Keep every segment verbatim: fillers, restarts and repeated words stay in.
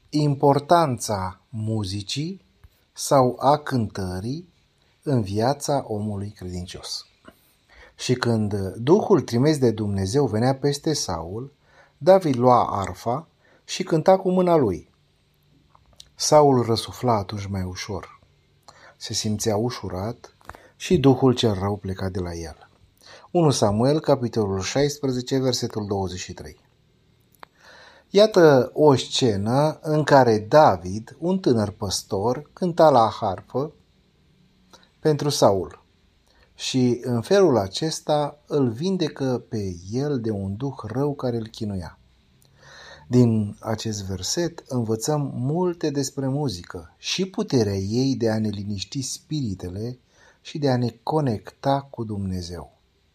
Importanța muzicii sau a cântării în viața omului credincios. Și când Duhul trimis de Dumnezeu venea peste Saul, David lua arfa și cânta cu mâna lui. Saul răsufla atunci mai ușor. Se simțea ușurat și Duhul cel rău pleca de la el. unu Samuel, capitolul șaisprezece, versetul douăzeci și trei. Iată o scenă în care David, un tânăr păstor, cânta la harfă pentru Saul și în felul acesta îl vindecă pe el de un duh rău care îl chinuia. Din acest verset învățăm multe despre muzică și puterea ei de a ne liniști spiritele și de a ne conecta cu Dumnezeu.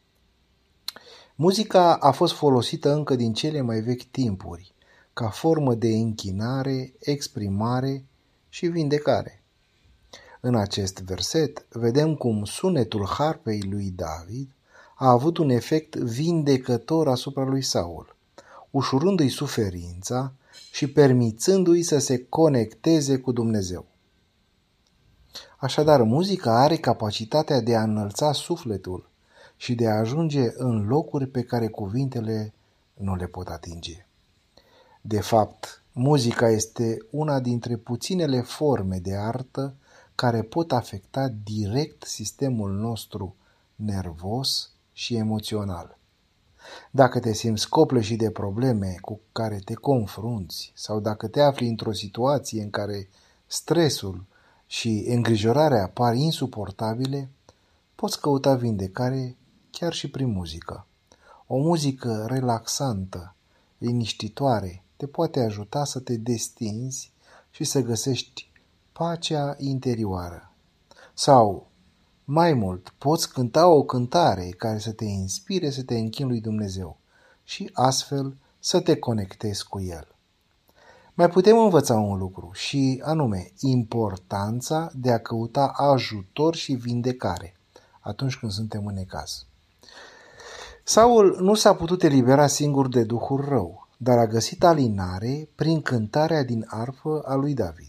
Muzica a fost folosită încă din cele mai vechi timpuri, ca formă de închinare, exprimare și vindecare. În acest verset vedem cum sunetul harpei lui David a avut un efect vindecător asupra lui Saul, ușurându-i suferința și permițându-i să se conecteze cu Dumnezeu. Așadar, muzica are capacitatea de a înălța sufletul și de a ajunge în locuri pe care cuvintele nu le pot atinge. De fapt, muzica este una dintre puținele forme de artă care pot afecta direct sistemul nostru nervos și emoțional. Dacă te simți copleșit de probleme cu care te confrunți sau dacă te afli într-o situație în care stresul și îngrijorarea par insuportabile, poți căuta vindecare chiar și prin muzică. O muzică relaxantă, liniștitoare, te poate ajuta să te destinzi și să găsești pacea interioară. Sau, mai mult, poți cânta o cântare care să te inspire să te închini lui Dumnezeu și astfel să te conectezi cu El. Mai putem învăța un lucru și anume importanța de a căuta ajutor și vindecare atunci când suntem în necaz. Saul nu s-a putut elibera singur de duhul rău, dar a găsit alinare prin cântarea din arfă a lui David.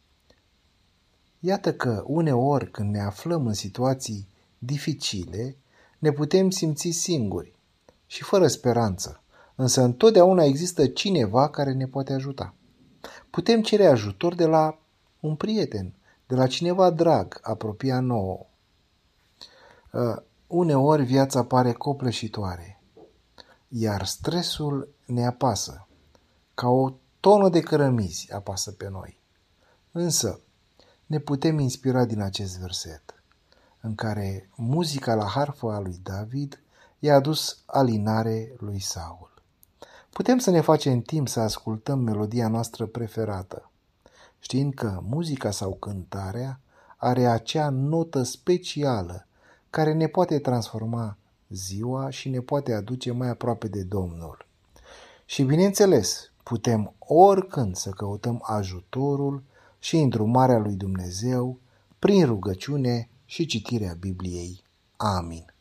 Iată că uneori când ne aflăm în situații dificile, ne putem simți singuri și fără speranță, însă întotdeauna există cineva care ne poate ajuta. Putem cere ajutor de la un prieten, de la cineva drag, apropiat nouă. Uh, uneori viața pare copleșitoare, iar stresul ne apasă, ca o tonă de cărămizi apasă pe noi. Însă, ne putem inspira din acest verset, în care muzica la harfă a lui David i-a adus alinare lui Saul. Putem să ne facem timp să ascultăm melodia noastră preferată, știind că muzica sau cântarea are acea notă specială care ne poate transforma ziua și ne poate aduce mai aproape de Domnul. Și bineînțeles, putem oricând să căutăm ajutorul și îndrumarea lui Dumnezeu prin rugăciune și citirea Bibliei. Amin.